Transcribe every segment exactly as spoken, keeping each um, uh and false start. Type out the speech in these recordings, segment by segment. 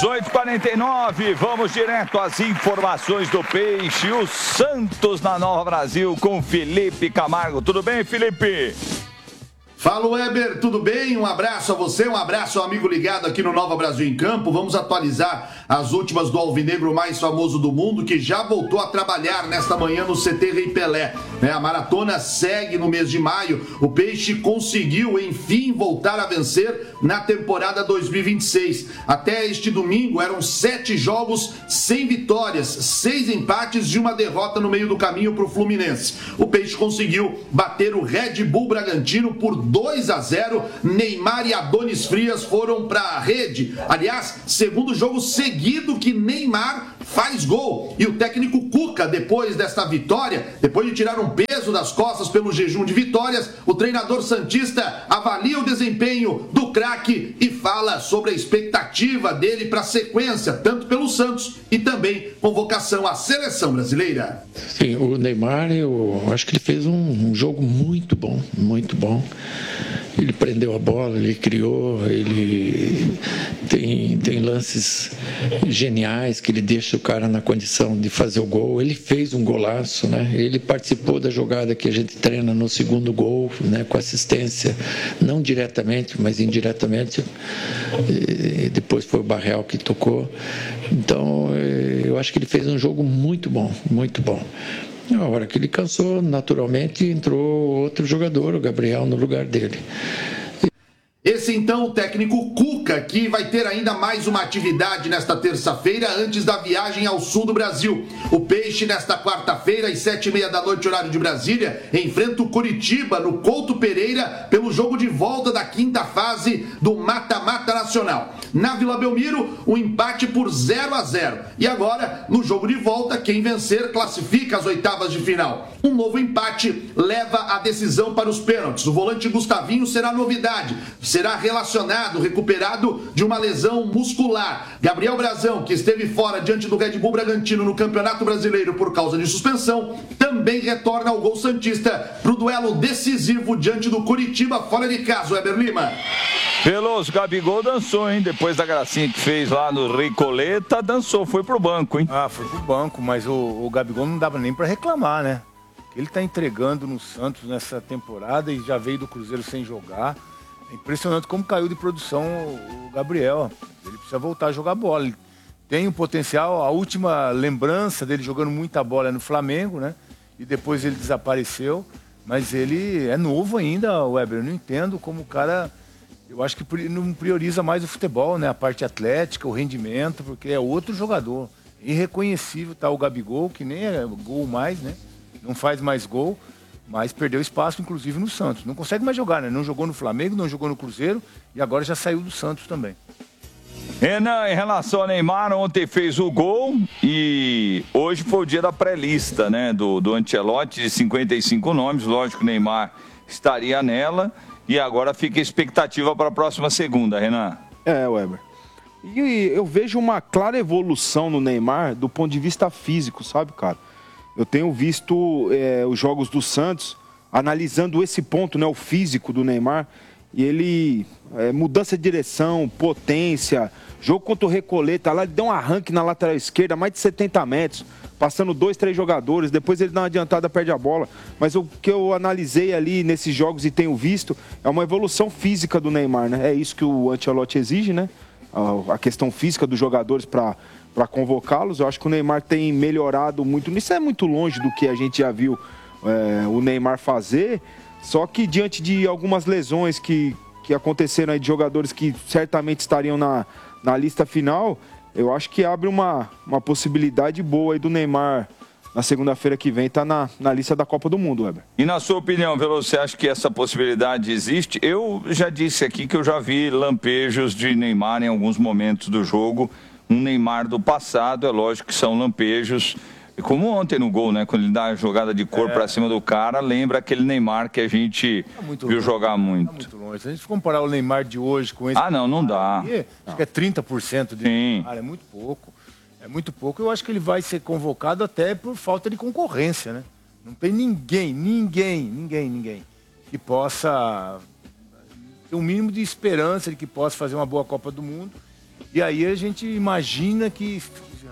dezoito e quarenta e nove, vamos direto às informações do Peixe. O Santos na Nova Brasil com Felipe Camargo. Tudo bem, Felipe? Fala, Weber, tudo bem? Um abraço a você, um abraço ao amigo ligado aqui no Nova Brasil em Campo. Vamos atualizar as últimas do alvinegro mais famoso do mundo, que já voltou a trabalhar nesta manhã no C T Rei Pelé. A maratona segue no mês de maio. O Peixe conseguiu, enfim, voltar a vencer na temporada dois mil e vinte e seis. Até este domingo eram sete jogos sem vitórias, seis empates e uma derrota no meio do caminho para o Fluminense. O Peixe conseguiu bater o Red Bull Bragantino por dois a zero, Neymar e Adonis Frias foram para a rede. Aliás, segundo jogo seguido que Neymar faz gol. E o técnico Cuca, depois desta vitória, depois de tirar um peso das costas pelo jejum de vitórias, o treinador santista avalia o desempenho do craque e fala sobre a expectativa dele para a sequência, tanto pelo Santos e também convocação à seleção brasileira. Sim, o Neymar, eu acho que ele fez um, um jogo muito bom, muito bom. Ele prendeu a bola, ele criou, ele tem, tem lances geniais que ele deixa o cara na condição de fazer o gol. Ele fez um golaço, né? Ele participou da jogada que a gente treina no segundo gol, né? Com assistência, não diretamente, mas indiretamente. E depois foi o Barreal que tocou. Então, eu acho que ele fez um jogo muito bom, muito bom. Na hora que ele cansou, naturalmente entrou outro jogador, o Gabriel, no lugar dele. Esse então o técnico Cuca, que vai ter ainda mais uma atividade nesta terça-feira antes da viagem ao sul do Brasil. O Peixe nesta quarta-feira às sete e meia da noite, horário de Brasília, enfrenta o Coritiba no Couto Pereira pelo jogo de volta da quinta fase do Mata-Mata Nacional. Na Vila Belmiro, um empate por zero a zero. E agora, no jogo de volta, quem vencer classifica as oitavas de final. Um novo empate leva a decisão para os pênaltis. O volante Gustavinho será novidade. Será relacionado, recuperado de uma lesão muscular. Gabriel Brazão, que esteve fora diante do Red Bull Bragantino no Campeonato Brasileiro por causa de suspensão, também retorna ao gol santista para o duelo decisivo diante do Coritiba fora de casa. Weber Lima. Veloso, Gabigol dançou, hein? Depois da gracinha que fez lá no Recoleta, dançou, foi pro banco, hein? Ah, foi pro banco, mas o, o Gabigol não dava nem para reclamar, né? Ele tá entregando no Santos nessa temporada e já veio do Cruzeiro sem jogar. É impressionante como caiu de produção o Gabriel. Ele precisa voltar a jogar bola. Ele tem o potencial, a última lembrança dele jogando muita bola é no Flamengo, né? E depois ele desapareceu. Mas ele é novo ainda, Weber. Eu não entendo como o cara... Eu acho que não prioriza mais o futebol, né? A parte atlética, o rendimento, porque é outro jogador. Irreconhecível, tá? O Gabigol, que nem é gol mais, né? Não faz mais gol. Mas perdeu espaço, inclusive, no Santos. Não consegue mais jogar, né? Não jogou no Flamengo, não jogou no Cruzeiro e agora já saiu do Santos também. Renan, em relação ao Neymar, ontem fez o gol e hoje foi o dia da pré-lista, né? Do, do Ancelotti, de cinquenta e cinco nomes. Lógico que o Neymar estaria nela e agora fica a expectativa para a próxima segunda, Renan. É, Weber. E eu vejo uma clara evolução no Neymar do ponto de vista físico, sabe, cara? Eu tenho visto é, os jogos do Santos, analisando esse ponto, né, o físico do Neymar, e ele, é, mudança de direção, potência, jogo contra o Recoleta, lá ele deu um arranque na lateral esquerda, mais de setenta metros, passando dois, três jogadores, depois ele dá uma adiantada, perde a bola. Mas o que eu analisei ali nesses jogos e tenho visto é uma evolução física do Neymar, né? É isso que o Ancelotti exige, né? A questão física dos jogadores para... para convocá-los. Eu acho que o Neymar tem melhorado muito. Isso é muito longe do que a gente já viu é, o Neymar fazer, só que diante de algumas lesões que, que aconteceram aí de jogadores que certamente estariam na, na lista final, eu acho que abre uma, uma possibilidade boa aí do Neymar na segunda-feira que vem estar tá na, na lista da Copa do Mundo, Weber. E na sua opinião, Veloso, você acha que essa possibilidade existe? Eu já disse aqui que eu já vi lampejos de Neymar em alguns momentos do jogo. Um Neymar do passado, é lógico que são lampejos, como ontem no gol, né? Quando ele dá a jogada de cor é. para cima do cara, lembra aquele Neymar que a gente tá viu longe, jogar muito. Tá muito longe. Se a gente comparar o Neymar de hoje com esse... Ah, não, não dá. Aqui, acho não. que é trinta por cento de Neymar, é muito pouco. É muito pouco. Eu acho que ele vai ser convocado até por falta de concorrência, né? Não tem ninguém, ninguém, ninguém, ninguém que possa ter um mínimo de esperança de que possa fazer uma boa Copa do Mundo. E aí a gente imagina que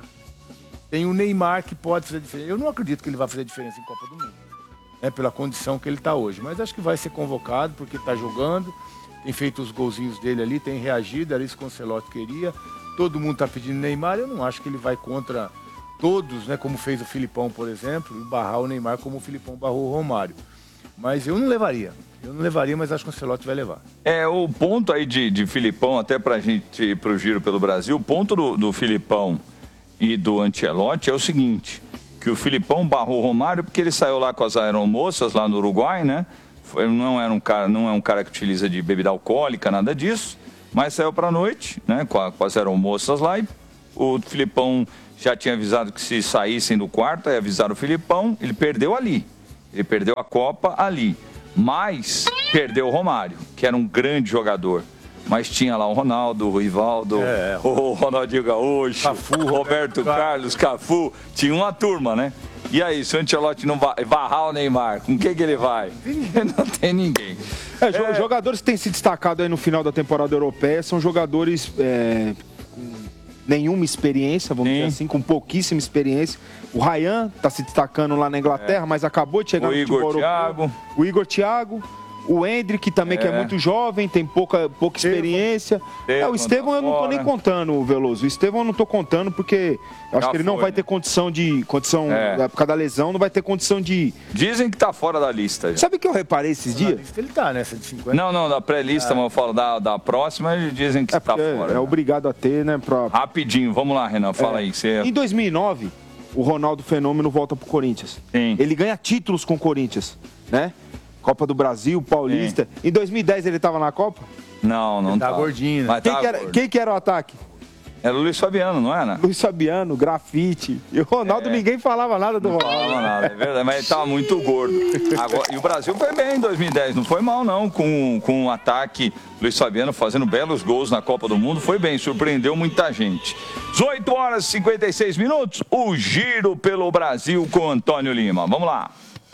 tem o Neymar que pode fazer diferença. Eu não acredito que ele vai fazer diferença em Copa do Mundo, né, pela condição que ele está hoje. Mas acho que vai ser convocado porque está jogando, tem feito os golzinhos dele ali, tem reagido, era isso que o Ancelotti queria. Todo mundo está pedindo Neymar, eu não acho que ele vai contra todos, né, como fez o Filipão, por exemplo, e barrar o Neymar como o Filipão barrou o Romário. Mas eu não levaria. Eu não levaria, mas acho que o Ancelotti vai levar. É, o ponto aí de, de Filipão, até pra gente ir pro Giro pelo Brasil, o ponto do, do Filipão e do Ancelotti é o seguinte, que o Filipão barrou o Romário porque ele saiu lá com as aeromoças lá no Uruguai, né? Foi, não, era um cara, não é um cara que utiliza de bebida alcoólica, nada disso, mas saiu pra noite, né, com, a, com as aeromoças lá, e o Filipão já tinha avisado que se saíssem do quarto, aí avisaram o Filipão, ele perdeu ali. Ele perdeu a Copa ali, mas perdeu o Romário, que era um grande jogador. Mas tinha lá o Ronaldo, o Rivaldo, é, o Ronaldinho Gaúcho, Cafu, Roberto Carlos, Cafu. Tinha uma turma, né? E aí, se o Ancelotti não vai barrar o Neymar, com quem que ele vai? Não tem ninguém. É, é... Jogadores que têm se destacado aí no final da temporada europeia são jogadores... É... nenhuma experiência, vamos Sim. dizer assim, com pouquíssima experiência. O Ryan está se destacando lá na Inglaterra, é. mas acabou de chegar o no Igor futebol Thiago. europeu. O Igor Thiago. O Hendrick também, é. que é muito jovem, tem pouca, pouca experiência. É, o Estevão eu não tô nem contando, Veloso. O Estevão eu não tô contando porque eu acho Já que ele não foi, vai ter condição de... condição é. Por causa da lesão, não vai ter condição de... Dizem que tá fora da lista. Já. Sabe o que eu reparei esses dias? Na lista ele tá, nessa de cinquenta. Não, não, da pré-lista, é. mas eu falo da, da próxima, eles dizem que é tá fora. É né? obrigado a ter, né? Pra... Rapidinho, vamos lá, Renan, fala é. aí. Você... Em dois mil e nove, o Ronaldo Fenômeno volta pro Corinthians. Sim. Ele ganha títulos com o Corinthians, né? Copa do Brasil, Paulista. Sim. Em dois mil e dez ele estava na Copa? Não, não estava. Tá gordinho, né? Quem, que era, quem que era o ataque? Era o Luiz Fabiano, não era? Luiz Fabiano, grafite. E o Ronaldo, é. ninguém falava nada do não Ronaldo. Não falava nada, é verdade, mas ele estava muito gordo. Agora, e o Brasil foi bem em dois mil e dez, não foi mal não, com, com um ataque, Luiz Fabiano fazendo belos gols na Copa do Mundo, foi bem, surpreendeu muita gente. dezoito horas e cinquenta e seis minutos, o Giro pelo Brasil com Antônio Lima. Vamos lá.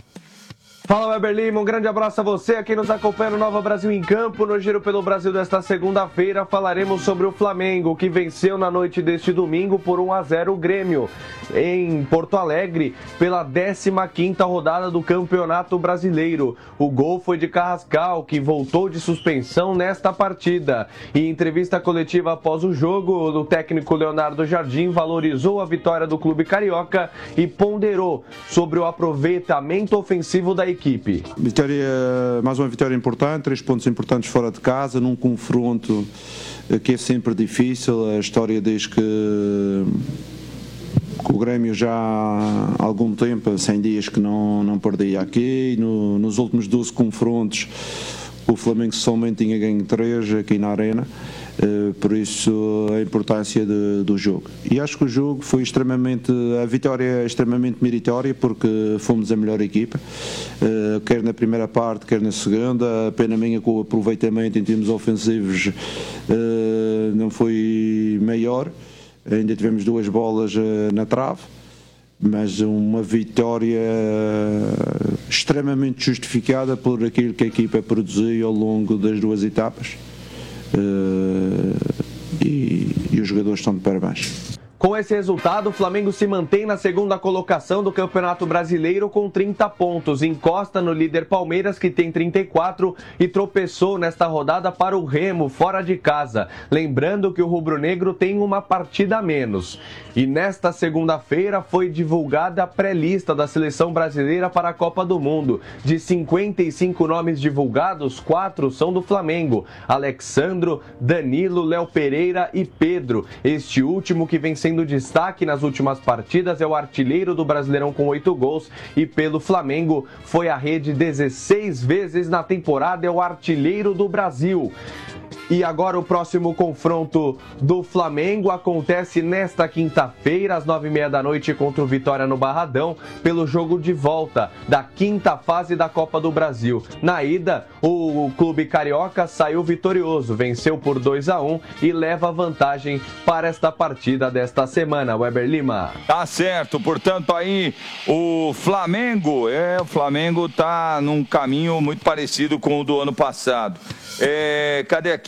Fala, Weber Lima, um grande abraço a você, a quem nos acompanha no Nova Brasil em Campo. No Giro pelo Brasil desta segunda-feira falaremos sobre o Flamengo, que venceu na noite deste domingo por um a zero o Grêmio, em Porto Alegre, pela décima quinta rodada do Campeonato Brasileiro. O gol foi de Carrascal, que voltou de suspensão nesta partida. Em entrevista coletiva após o jogo, o técnico Leonardo Jardim valorizou a vitória do clube carioca e ponderou sobre o aproveitamento ofensivo da equipe. equipe. Vitória, mais uma vitória importante, três pontos importantes fora de casa, num confronto que é sempre difícil. A história diz que, que o Grêmio já há algum tempo, cem dias que não, não perdia aqui, no, nos últimos doze confrontos o Flamengo somente tinha ganho três aqui na Arena. Uh, por isso a importância de, do jogo, e acho que o jogo foi extremamente, a vitória é extremamente meritória porque fomos a melhor equipa, uh, quer na primeira parte quer na segunda. A pena minha com o aproveitamento em termos ofensivos uh, não foi maior, ainda tivemos duas bolas uh, na trave, mas uma vitória extremamente justificada por aquilo que a equipa produziu ao longo das duas etapas. Uh, e, e os jogadores estão de parabéns. Com esse resultado, o Flamengo se mantém na segunda colocação do Campeonato Brasileiro com trinta pontos. Encosta no líder Palmeiras, que tem trinta e quatro, e tropeçou nesta rodada para o Remo, fora de casa. Lembrando que o rubro-negro tem uma partida a menos. E nesta segunda-feira foi divulgada a pré-lista da Seleção Brasileira para a Copa do Mundo. De cinquenta e cinco nomes divulgados, quatro são do Flamengo: Alexandro, Danilo, Léo Pereira e Pedro. Este último, que vem sendo destaque nas últimas partidas, é o artilheiro do Brasileirão com oito gols, e pelo Flamengo foi à rede dezesseis vezes na temporada, é o artilheiro do Brasil. E agora o próximo confronto do Flamengo acontece nesta quinta-feira, às nove e meia da noite, contra o Vitória no Barradão, pelo jogo de volta da quinta fase da Copa do Brasil. Na ida, o clube carioca saiu vitorioso, venceu por dois a um e leva vantagem para esta partida desta semana. Weber Lima. Tá certo, portanto aí o Flamengo, é, o Flamengo tá num caminho muito parecido com o do ano passado. É, cadê aqui?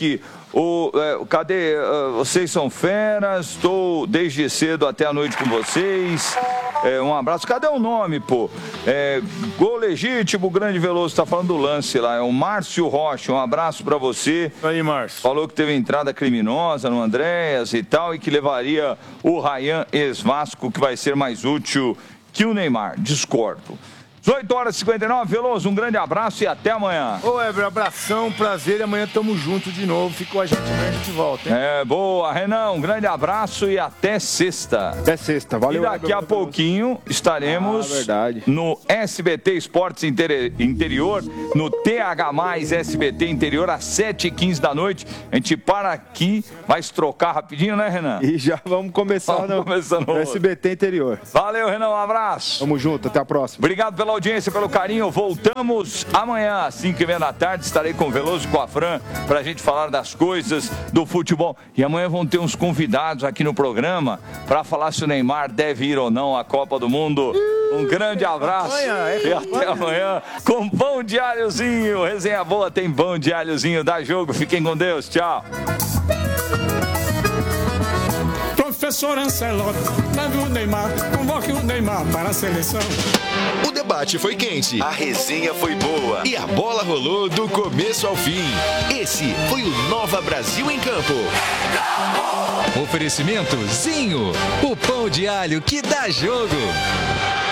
O, é, cadê? Uh, vocês são feras, estou desde cedo até a noite com vocês. É, um abraço. Cadê o nome, pô? É, gol legítimo, o grande Veloso tá falando do lance lá. É o Márcio Rocha. Um abraço pra você. Aí, Márcio. Falou que teve entrada criminosa no Andréas e tal, e que levaria o Ryan ex-Vasco, que vai ser mais útil que o Neymar. Discordo. dezoito horas e cinquenta e nove, Veloso, um grande abraço e até amanhã. Ô, Weber, abração, prazer, e amanhã tamo junto de novo. Fica com a gente, amanhã a gente volta, hein? É, boa, Renan, um grande abraço e até sexta. Até sexta, valeu. E daqui Weber, a pouquinho estaremos ah, verdade. no S B T Esportes Interior, no T H mais S B T Interior, às sete e quinze da noite. A gente para aqui, vai se trocar rapidinho, né, Renan? E já vamos começar vamos no, começar no no S B T Interior. Valeu, Renan, um abraço. Tamo junto, até a próxima. Obrigado pela audiência, pelo carinho. Voltamos amanhã, às cinco e meia da tarde. Estarei com o Veloso e com a Fran pra gente falar das coisas do futebol. E amanhã vão ter uns convidados aqui no programa pra falar se o Neymar deve ir ou não à Copa do Mundo. Um grande abraço e até amanhã com Pão de Alhozinho. Resenha boa, tem Pão de Alhozinho. Dá jogo, fiquem com Deus. Tchau. Professor Ancelotti, leve o Neymar, convoque o Neymar para a seleção. O debate foi quente, a resenha foi boa e a bola rolou do começo ao fim. Esse foi o Nova Brasil em Campo. Oferecimento Zinho, o pão de alho que dá jogo.